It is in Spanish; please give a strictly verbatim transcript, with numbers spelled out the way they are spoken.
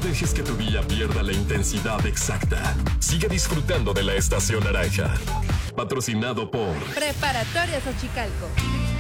dejes que tu día pierda la intensidad exacta. Sigue disfrutando de la estación naranja. Patrocinado por Preparatoria Xochicalco.